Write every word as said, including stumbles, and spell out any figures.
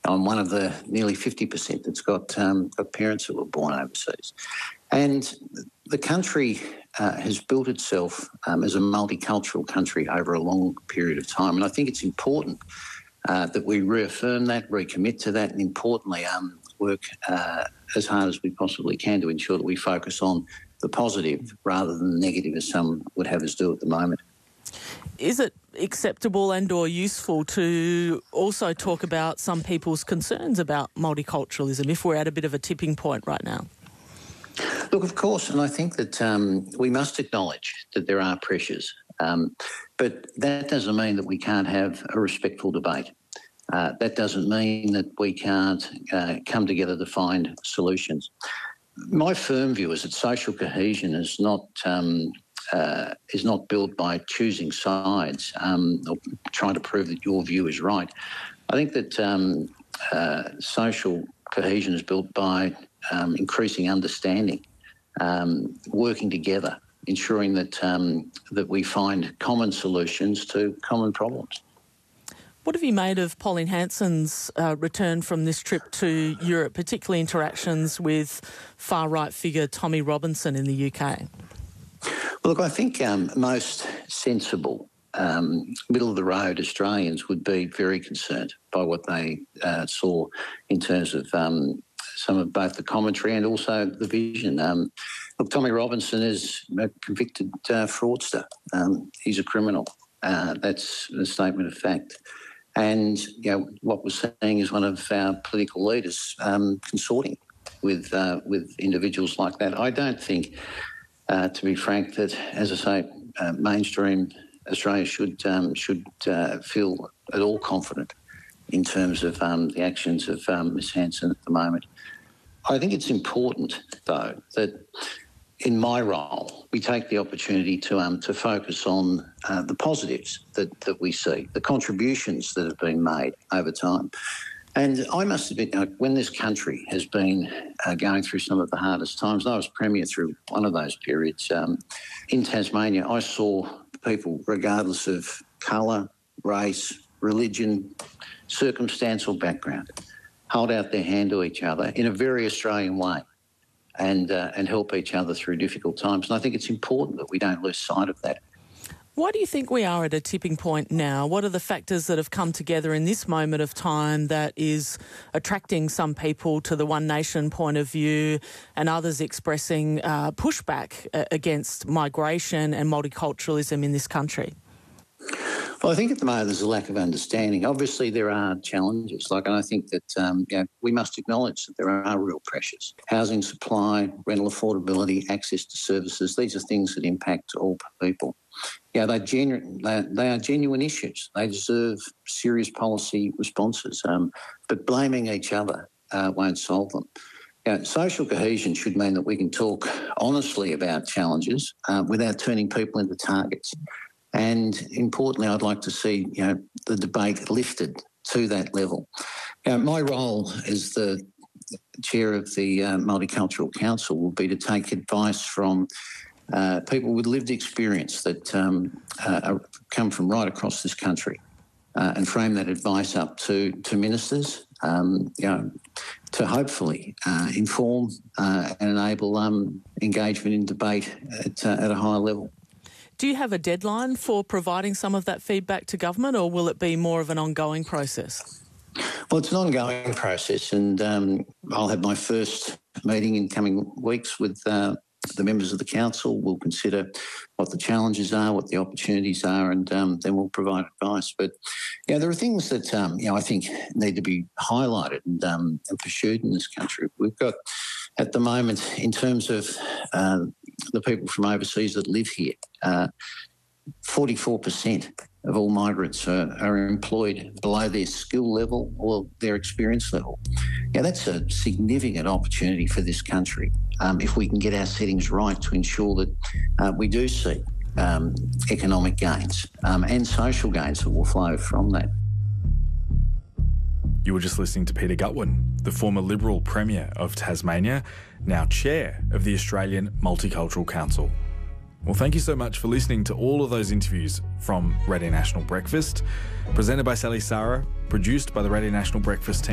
I'm one of the nearly fifty percent that's got, um, got parents that were born overseas. And the country uh, has built itself um, as a multicultural country over a long period of time. And I think it's important uh, that we reaffirm that, recommit to that, and importantly um, work uh, as hard as we possibly can to ensure that we focus on the positive rather than the negative as some would have us do at the moment. Is it acceptable and or useful to also talk about some people's concerns about multiculturalism if we're at a bit of a tipping point right now? Look, of course, and I think that um, we must acknowledge that there are pressures, um, but that doesn't mean that we can't have a respectful debate. Uh, that doesn't mean that we can't uh, come together to find solutions. My firm view is that social cohesion is not um, uh, is not built by choosing sides um, or trying to prove that your view is right. I think that um, uh, social cohesion is built by um, increasing understanding, um, working together, ensuring that um, that we find common solutions to common problems. What have you made of Pauline Hanson's uh, return from this trip to Europe, particularly interactions with far-right figure Tommy Robinson in the U K? Well, look, I think um, most sensible, um, middle-of-the-road Australians would be very concerned by what they uh, saw in terms of um, some of both the commentary and also the vision. Um, look, Tommy Robinson is a convicted uh, fraudster. Um, he's a criminal. Uh, that's a statement of fact. And you know, what we're seeing is one of our political leaders um, consorting with uh, with individuals like that. I don't think, uh, to be frank, that, as I say, uh, mainstream Australia should um, should uh, feel at all confident in terms of um, the actions of um, Miz Hanson at the moment. I think it's important, though, that in my role, we take the opportunity to um, to focus on uh, the positives that, that we see, the contributions that have been made over time. And I must admit, you know, when this country has been uh, going through some of the hardest times, and I was Premier through one of those periods, um, in Tasmania, I saw people, regardless of colour, race, religion, circumstance or background, hold out their hand to each other in a very Australian way. And uh, and help each other through difficult times. And I think it's important that we don't lose sight of that. Why do you think we are at a tipping point now? What are the factors that have come together in this moment of time that is attracting some people to the One Nation point of view and others expressing uh, pushback uh, against migration and multiculturalism in this country? Well, I think at the moment there's a lack of understanding. Obviously, there are challenges. Like, and I think that um, you know, we must acknowledge that there are real pressures. Housing supply, rental affordability, access to services, these are things that impact all people. Yeah, they're genu- they, they are genuine issues. They deserve serious policy responses. Um, but blaming each other uh, won't solve them. You know, social cohesion should mean that we can talk honestly about challenges uh, without turning people into targets. And importantly, I'd like to see, you know, the debate lifted to that level. You know, my role as the chair of the uh, Multicultural Council will be to take advice from uh, people with lived experience that um, uh, come from right across this country uh, and frame that advice up to, to ministers, um, you know, to hopefully uh, inform uh, and enable um, engagement in debate at, uh, at a higher level. Do you have a deadline for providing some of that feedback to government, or will it be more of an ongoing process? Well, it's an ongoing process, and um, I'll have my first meeting in coming weeks with uh, the members of the council. We'll consider what the challenges are, what the opportunities are, and um, then we'll provide advice. But yeah, there are things that um, you know I think need to be highlighted and, um, and pursued in this country. We've got at the moment, in terms of uh, the people from overseas that live here, uh, forty-four percent of all migrants are, are employed below their skill level or their experience level. Yeah, that's a significant opportunity for this country um, if we can get our settings right to ensure that uh, we do see um, economic gains um, and social gains that will flow from that. You were just listening to Peter Gutwein, the former Liberal Premier of Tasmania, now Chair of the Australian Multicultural Council. Well, thank you so much for listening to all of those interviews from Radio National Breakfast, presented by Sally Sara, produced by the Radio National Breakfast team.